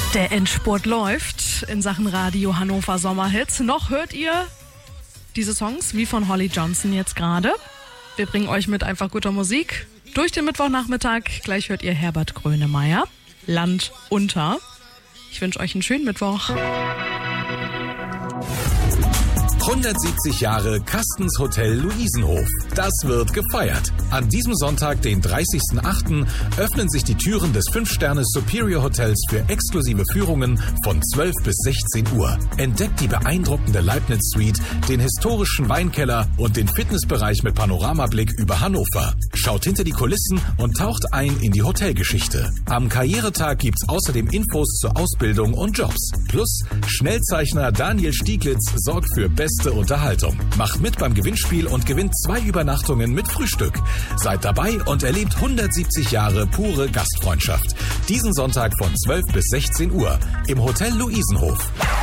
Der Endspurt läuft in Sachen Radio Hannover Sommerhits. Noch hört ihr diese Songs wie von Holly Johnson jetzt gerade. Wir bringen euch mit einfach guter Musik durch den Mittwochnachmittag. Gleich hört ihr Herbert Grönemeyer, Land unter. Ich wünsche euch einen schönen Mittwoch. 170 Jahre Kastens Hotel Luisenhof. Das wird gefeiert. An diesem Sonntag, den 30.08., öffnen sich die Türen des 5-Sterne Superior Hotels für exklusive Führungen von 12 bis 16 Uhr. Entdeckt die beeindruckende Leibniz Suite, den historischen Weinkeller und den Fitnessbereich mit Panoramablick über Hannover. Schaut hinter die Kulissen und taucht ein in die Hotelgeschichte. Am Karrieretag gibt's außerdem Infos zur Ausbildung und Jobs. Plus Schnellzeichner Daniel Stieglitz sorgt für beste Unterhaltung. Macht mit beim Gewinnspiel und gewinnt 2 Übernachtungen mit Frühstück. Seid dabei und erlebt 170 Jahre pure Gastfreundschaft. Diesen Sonntag von 12 bis 16 Uhr im Hotel Luisenhof.